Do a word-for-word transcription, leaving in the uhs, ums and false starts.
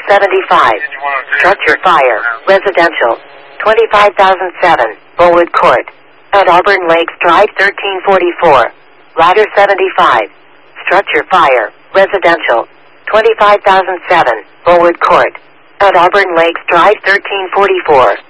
seventy-five. Structure fire. Residential. twenty-five thousand seven. Bullwood Court. At Auburn Lakes Drive thirteen forty-four. Ladder seventy-five. Structure fire. Residential. twenty-five thousand seven. Bullwood Court. At Auburn Lakes Drive thirteen forty-four.